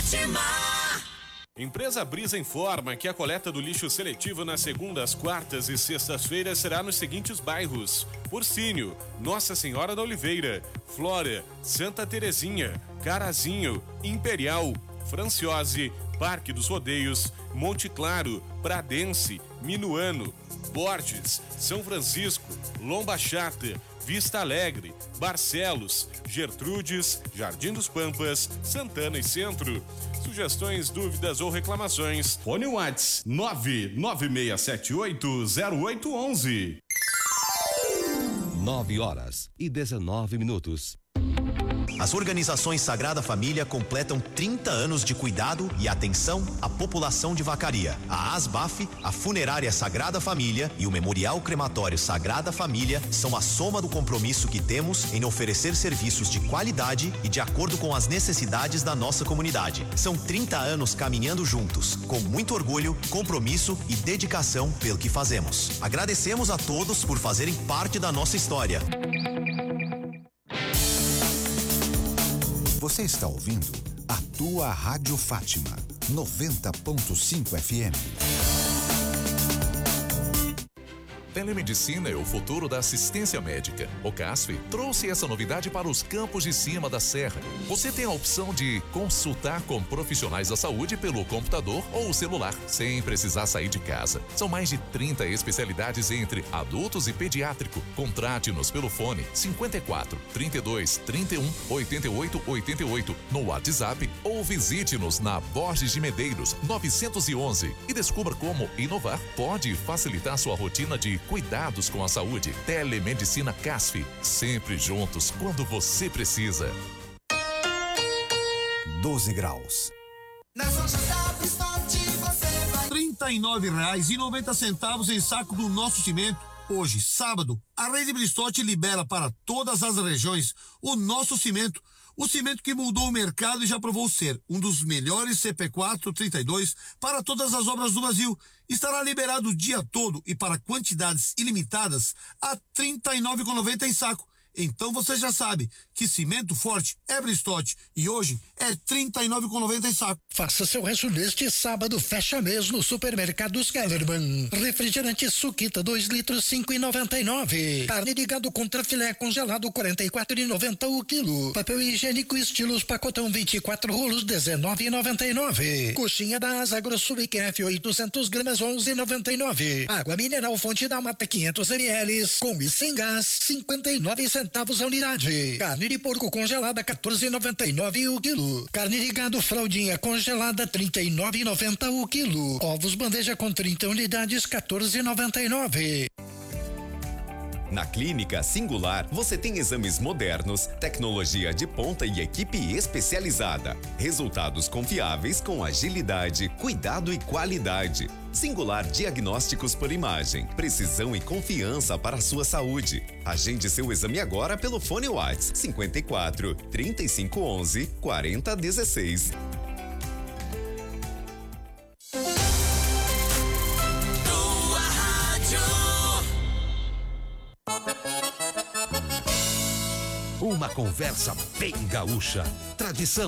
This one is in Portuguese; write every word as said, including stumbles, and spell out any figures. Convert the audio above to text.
Fátima. Empresa Brisa informa que a coleta do lixo seletivo nas segundas, quartas e sextas-feiras será nos seguintes bairros: Porcínio, Nossa Senhora da Oliveira, Flora, Santa Terezinha, Carazinho, Imperial, Franciose, Parque dos Rodeios, Monte Claro, Pradense, Minuano, Borges, São Francisco, Lomba Chata, Vista Alegre, Barcelos, Gertrudes, Jardim dos Pampas, Santana e Centro. Sugestões, dúvidas ou reclamações? Fone Whats nove nove seis sete oito zero oito um um. nove horas e dezenove minutos. As organizações Sagrada Família completam trinta anos de cuidado e atenção à população de Vacaria. A ASBAF, a Funerária Sagrada Família e o Memorial Crematório Sagrada Família são a soma do compromisso que temos em oferecer serviços de qualidade e de acordo com as necessidades da nossa comunidade. São trinta anos caminhando juntos, com muito orgulho, compromisso e dedicação pelo que fazemos. Agradecemos a todos por fazerem parte da nossa história. Você está ouvindo a tua Rádio Fátima, noventa ponto cinco F M. Telemedicina é o futuro da assistência médica. O CASF trouxe essa novidade para os campos de cima da serra. Você tem a opção de consultar com profissionais da saúde pelo computador ou celular, sem precisar sair de casa. São mais de trinta especialidades entre adultos e pediátrico. Contrate-nos pelo fone cinquenta e quatro, trinta e dois, trinta e um, oitenta e oito, oitenta e oito no WhatsApp ou visite-nos na Borges de Medeiros novecentos e onze e descubra como inovar pode facilitar sua rotina de cuidados com a saúde. Telemedicina CASF, sempre juntos quando você precisa. doze graus. Nas lojas da Bristote você vai. trinta e nove reais e noventa centavos em saco do nosso cimento. Hoje, sábado, a Rede Bristote libera para todas as regiões o nosso cimento. O cimento que mudou o mercado e já provou ser um dos melhores C P quatro trinta e dois para todas as obras do Brasil. Estará liberado o dia todo e para quantidades ilimitadas a trinta e nove reais e noventa centavos em saco. Então você já sabe que cimento forte é Bristote e hoje é trinta e nove reais e noventa centavos em saco. Faça seu resto neste sábado, fecha mês no Supermercados Kellerman. Refrigerante Suquita dois litros, cinco reais e noventa e nove. Carne de gado contra filé congelado, quarenta e quatro reais e noventa centavos o quilo. Papel higiênico Estilos pacotão vinte e quatro rolos, dezenove reais e noventa e nove. Coxinha da Asa Grosso I Q F oitocentos gramas, onze reais e noventa e nove. Água mineral Fonte da Mata quinhentos mililitros com e sem gás, cinquenta e nove centavos a unidade. Carne de porco congelada, quatorze reais e noventa e nove o quilo. Carne de gado fraldinha congelada, trinta e nove reais e noventa o quilo. Ovos bandeja com trinta unidades, quatorze reais e noventa e nove. Na Clínica Singular, você tem exames modernos, tecnologia de ponta e equipe especializada. Resultados confiáveis com agilidade, cuidado e qualidade. Singular Diagnósticos por Imagem. Precisão e confiança para a sua saúde. Agende seu exame agora pelo fone WhatsApp cinquenta e quatro, trinta e cinco onze, quarenta dezesseis. Uma conversa bem gaúcha. Tradição